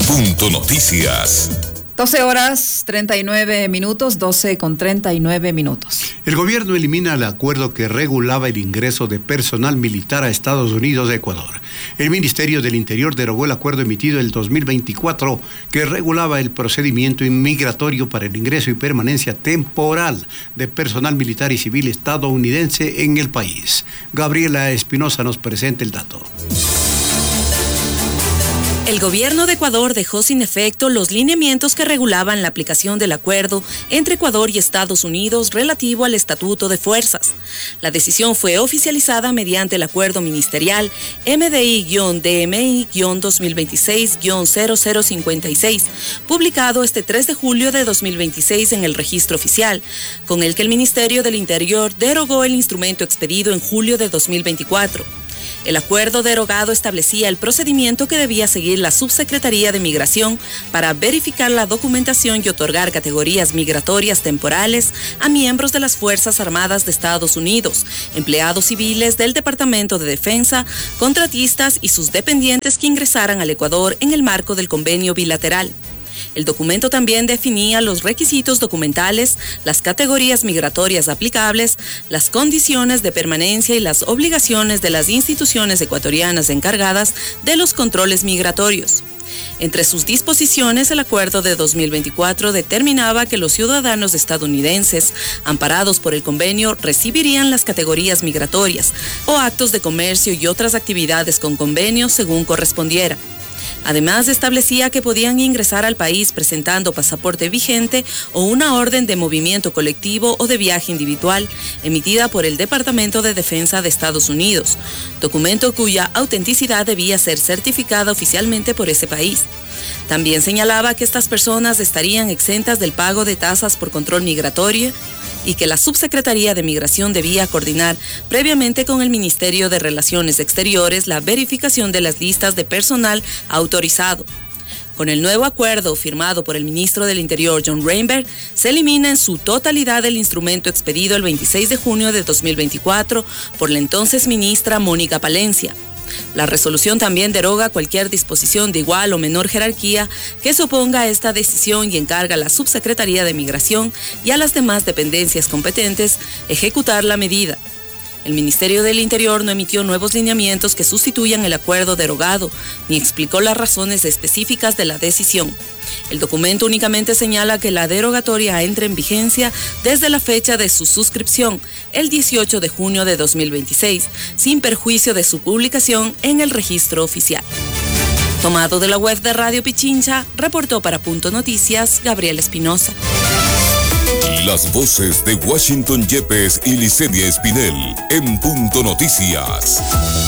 Punto Noticias. 12 horas 39 minutos, 12 con 39 minutos. El gobierno elimina el acuerdo que regulaba el ingreso de personal militar a Estados Unidos de Ecuador. El Ministerio del Interior derogó el acuerdo emitido en el 2024 que regulaba el procedimiento inmigratorio para el ingreso y permanencia temporal de personal militar y civil estadounidense en el país. Gabriela Espinosa nos presenta el dato. El gobierno de Ecuador dejó sin efecto los lineamientos que regulaban la aplicación del acuerdo entre Ecuador y Estados Unidos relativo al Estatuto de Fuerzas. La decisión fue oficializada mediante el acuerdo ministerial MDI-DMI-2026-0056, publicado este 3 de julio de 2026 en el registro oficial, con el que el Ministerio del Interior derogó el instrumento expedido en julio de 2024. El acuerdo derogado establecía el procedimiento que debía seguir la Subsecretaría de Migración para verificar la documentación y otorgar categorías migratorias temporales a miembros de las Fuerzas Armadas de Estados Unidos, empleados civiles del Departamento de Defensa, contratistas y sus dependientes que ingresaran al Ecuador en el marco del convenio bilateral. El documento también definía los requisitos documentales, las categorías migratorias aplicables, las condiciones de permanencia y las obligaciones de las instituciones ecuatorianas encargadas de los controles migratorios. Entre sus disposiciones, el acuerdo de 2024 determinaba que los ciudadanos estadounidenses, amparados por el convenio, recibirían las categorías migratorias o actos de comercio y otras actividades con convenio según correspondiera. Además, establecía que podían ingresar al país presentando pasaporte vigente o una orden de movimiento colectivo o de viaje individual emitida por el Departamento de Defensa de Estados Unidos, documento cuya autenticidad debía ser certificada oficialmente por ese país. También señalaba que estas personas estarían exentas del pago de tasas por control migratorio y que la Subsecretaría de Migración debía coordinar previamente con el Ministerio de Relaciones Exteriores la verificación de las listas de personal autorizado. Con el nuevo acuerdo firmado por el ministro del Interior, John Reinberg, se elimina en su totalidad el instrumento expedido el 26 de junio de 2024 por la entonces ministra Mónica Palencia. La resolución también deroga cualquier disposición de igual o menor jerarquía que se oponga a esta decisión y encarga a la Subsecretaría de Migración y a las demás dependencias competentes ejecutar la medida. El Ministerio del Interior no emitió nuevos lineamientos que sustituyan el acuerdo derogado, ni explicó las razones específicas de la decisión. El documento únicamente señala que la derogatoria entra en vigencia desde la fecha de su suscripción, el 18 de junio de 2026, sin perjuicio de su publicación en el registro oficial. Tomado de la web de Radio Pichincha, reportó para Punto Noticias Gabriela Espinosa. Las voces de Washington Yepes y Licedia Espinel en Punto Noticias.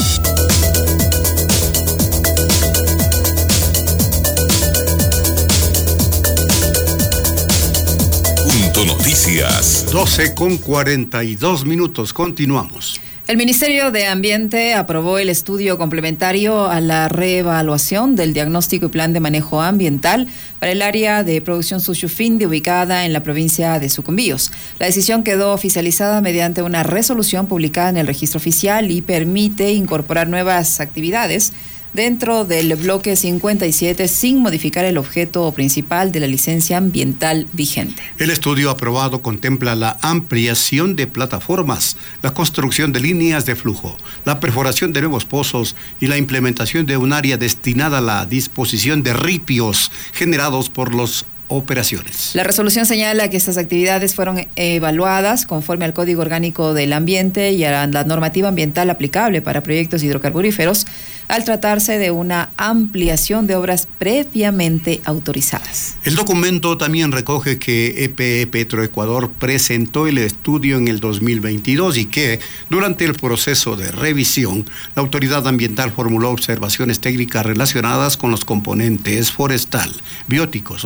Punto Noticias. 12 con 42 minutos. Continuamos. El Ministerio de Ambiente aprobó el estudio complementario a la reevaluación del diagnóstico y plan de manejo ambiental para el área de producción Suchufindi ubicada en la provincia de Sucumbíos. La decisión quedó oficializada mediante una resolución publicada en el registro oficial y permite incorporar nuevas actividades dentro del bloque 57 sin modificar el objeto principal de la licencia ambiental vigente. El estudio aprobado contempla la ampliación de plataformas, la construcción de líneas de flujo, la perforación de nuevos pozos y la implementación de un área destinada a la disposición de ripios generados por los operaciones. La resolución señala que estas actividades fueron evaluadas conforme al Código Orgánico del Ambiente y a la normativa ambiental aplicable para proyectos hidrocarburíferos, al tratarse de una ampliación de obras previamente autorizadas. El documento también recoge que EPE Petroecuador presentó el estudio en el 2022 y que, durante el proceso de revisión, la autoridad ambiental formuló observaciones técnicas relacionadas con los componentes forestal, biótico, social y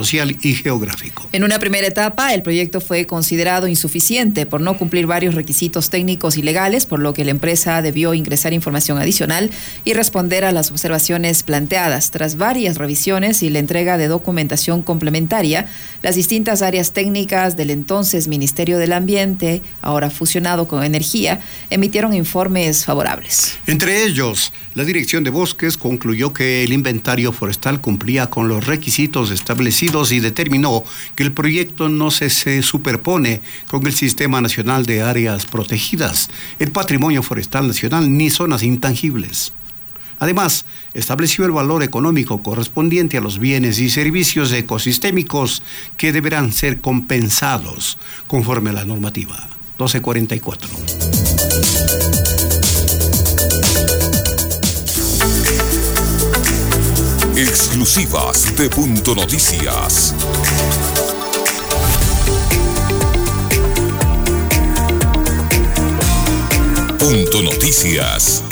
y geográfico. En una primera etapa, el proyecto fue considerado insuficiente por no cumplir varios requisitos técnicos y legales, por lo que la empresa debió ingresar información adicional y responder a las observaciones planteadas. Tras varias revisiones y la entrega de documentación complementaria, las distintas áreas técnicas del entonces Ministerio del Ambiente, ahora fusionado con Energía, emitieron informes favorables. Entre ellos, la Dirección de Bosques concluyó que el inventario forestal cumplía con los requisitos establecidos y determinó que el proyecto no se superpone con el Sistema Nacional de Áreas Protegidas, el Patrimonio Forestal Nacional ni zonas intangibles. Además, estableció el valor económico correspondiente a los bienes y servicios ecosistémicos que deberán ser compensados conforme a la normativa. 1244. Exclusivas de Punto Noticias. Punto Noticias.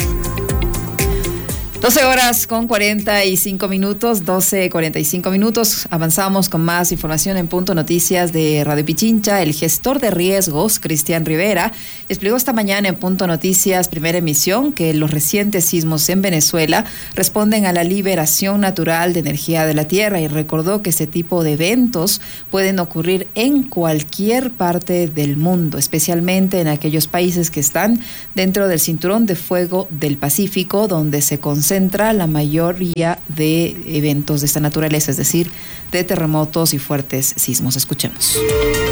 12 horas con 45 minutos, 12:45 minutos. Avanzamos con más información en Punto Noticias de Radio Pichincha. El gestor de riesgos, Cristian Rivera, explicó esta mañana en Punto Noticias, primera emisión, que los recientes sismos en Venezuela responden a la liberación natural de energía de la tierra y recordó que este tipo de eventos pueden ocurrir en cualquier parte del mundo, especialmente en aquellos países que están dentro del cinturón de fuego del Pacífico, donde se concentra la mayoría de eventos de esta naturaleza, es decir, de terremotos y fuertes sismos. Escuchemos.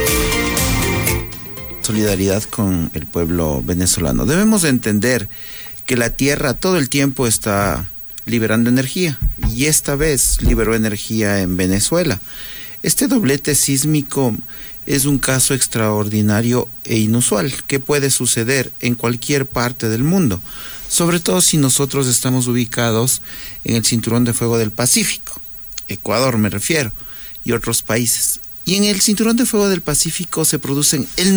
Solidaridad con el pueblo venezolano. Debemos entender que la tierra todo el tiempo está liberando energía y esta vez liberó energía en Venezuela. Este doblete sísmico es un caso extraordinario e inusual que puede suceder en cualquier parte del mundo, sobre todo si nosotros estamos ubicados en el cinturón de fuego del Pacífico, Ecuador me refiero, y otros países. Y en el cinturón de fuego del Pacífico se producen el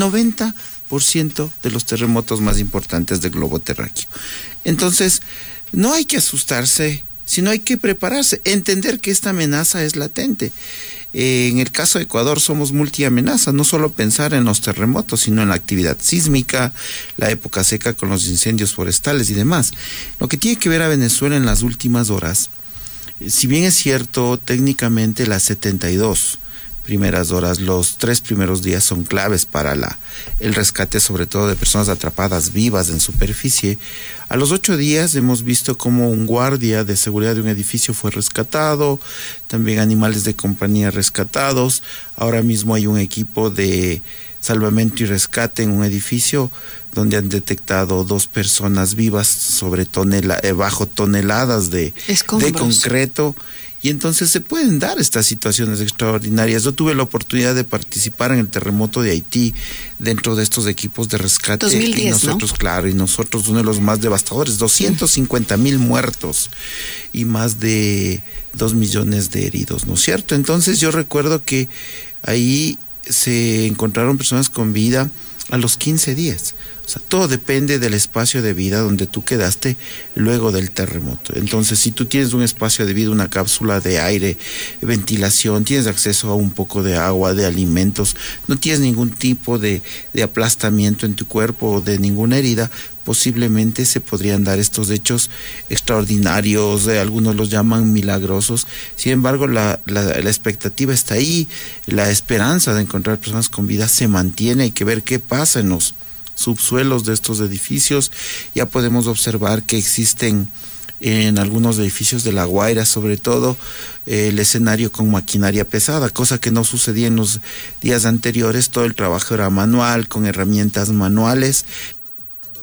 90% de los terremotos más importantes del globo terráqueo. Entonces, no hay que asustarse, sino hay que prepararse, entender que esta amenaza es latente. En el caso de Ecuador somos multiamenaza, no solo pensar en los terremotos, sino en la actividad sísmica, la época seca con los incendios forestales y demás. Lo que tiene que ver a Venezuela en las últimas horas, si bien es cierto, técnicamente las 72 primeras horas, los 3 primeros días son claves para el rescate, sobre todo de personas atrapadas vivas en superficie. A los 8 días hemos visto cómo un guardia de seguridad de un edificio fue rescatado, también animales de compañía rescatados. Ahora mismo hay un equipo de salvamento y rescate en un edificio donde han detectado 2 personas vivas sobre bajo toneladas de concreto. Y entonces se pueden dar estas situaciones extraordinarias. Yo tuve la oportunidad de participar en el terremoto de Haití dentro de estos equipos de rescate. 2010, y nosotros, ¿no? Claro, y nosotros uno de los más devastadores, 250,000 muertos y más de 2 millones de heridos, ¿no es cierto? Entonces yo recuerdo que ahí se encontraron personas con vida a los 15 días. O sea, todo depende del espacio de vida donde tú quedaste luego del terremoto. Entonces, si tú tienes un espacio de vida, una cápsula de aire, ventilación, tienes acceso a un poco de agua, de alimentos, no tienes ningún tipo de aplastamiento en tu cuerpo o de ninguna herida, posiblemente se podrían dar estos hechos extraordinarios, algunos los llaman milagrosos. Sin embargo, la expectativa está ahí, la esperanza de encontrar personas con vida se mantiene. Hay que ver qué pasa en los subsuelos de estos edificios. Ya podemos observar que existen en algunos edificios de La Guaira, sobre todo, el escenario con maquinaria pesada, cosa que no sucedía en los días anteriores. Todo el trabajo era manual, con herramientas manuales.